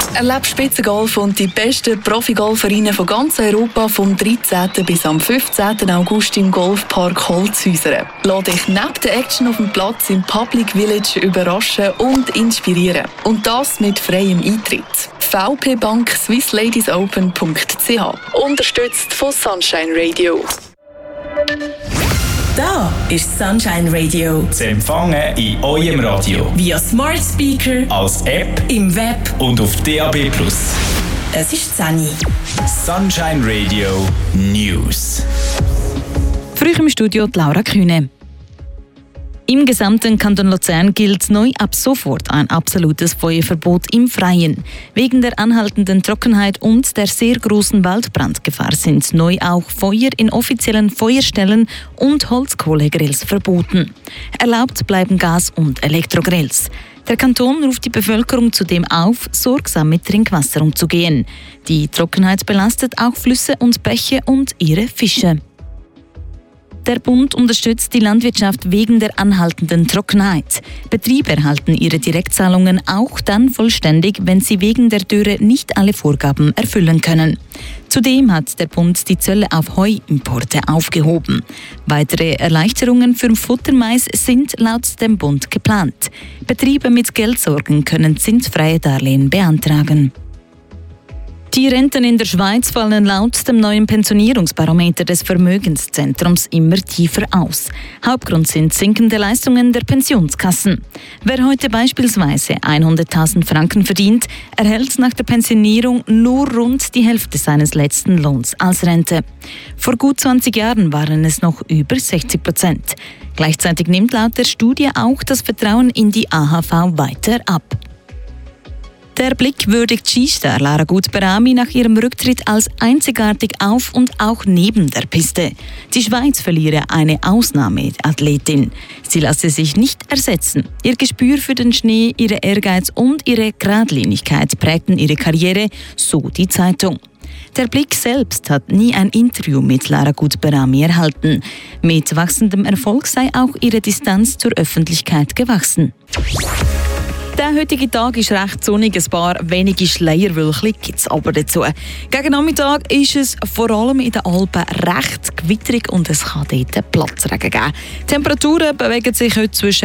Erlebe Spitzengolf und die besten Profigolferinnen von ganz Europa vom 13. bis am 15. August im Golfpark Holzhäuser. Lass dich neben der Action auf dem Platz im Public Village überraschen und inspirieren. Und das mit freiem Eintritt. VP-Bank SwissLadiesOpen.ch. Unterstützt von Sunshine Radio. Da ist Sunshine Radio. Zu empfangen in eurem Radio. Via Smart Speaker, als App, im Web und auf DAB+. Es ist Sunny. Sunshine Radio News. Für euch im Studio die Laura Kühne. Im gesamten Kanton Luzern gilt neu ab sofort ein absolutes Feuerverbot im Freien. Wegen der anhaltenden Trockenheit und der sehr großen Waldbrandgefahr sind neu auch Feuer in offiziellen Feuerstellen und Holzkohlegrills verboten. Erlaubt bleiben Gas- und Elektrogrills. Der Kanton ruft die Bevölkerung zudem auf, sorgsam mit Trinkwasser umzugehen. Die Trockenheit belastet auch Flüsse und Bäche und ihre Fische. Der Bund unterstützt die Landwirtschaft wegen der anhaltenden Trockenheit. Betriebe erhalten ihre Direktzahlungen auch dann vollständig, wenn sie wegen der Dürre nicht alle Vorgaben erfüllen können. Zudem hat der Bund die Zölle auf Heuimporte aufgehoben. Weitere Erleichterungen für Futtermais sind laut dem Bund geplant. Betriebe mit Geldsorgen können zinsfreie Darlehen beantragen. Die Renten in der Schweiz fallen laut dem neuen Pensionierungsbarometer des Vermögenszentrums immer tiefer aus. Hauptgrund sind sinkende Leistungen der Pensionskassen. Wer heute beispielsweise 100.000 Franken verdient, erhält nach der Pensionierung nur rund die Hälfte seines letzten Lohns als Rente. Vor gut 20 Jahren waren es noch über 60%. Gleichzeitig nimmt laut der Studie auch das Vertrauen in die AHV weiter ab. Der Blick würdigt Skistar Lara Gut-Berami nach ihrem Rücktritt als einzigartig auf und auch neben der Piste. Die Schweiz verliere eine Ausnahmeathletin. Sie lasse sich nicht ersetzen. Ihr Gespür für den Schnee, ihre Ehrgeiz und ihre Geradlinigkeit prägten ihre Karriere, so die Zeitung. Der Blick selbst hat nie ein Interview mit Lara Gut-Berami erhalten. Mit wachsendem Erfolg sei auch ihre Distanz zur Öffentlichkeit gewachsen. Der heutige Tag ist recht sonnig, ein paar wenige Schleierwölkchen gibt es aber dazu. Gegen Nachmittag ist es vor allem in den Alpen recht gewitterig und es kann dort Platzregen geben. Die Temperaturen bewegen sich heute zwischen